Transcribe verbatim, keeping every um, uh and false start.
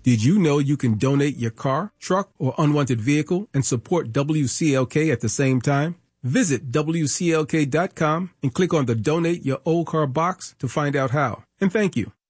Did you know you can donate your car, truck, or unwanted vehicle and support W C L K at the same time? Visit W C L K dot com and click on the Donate Your Old Car box to find out how. And thank you.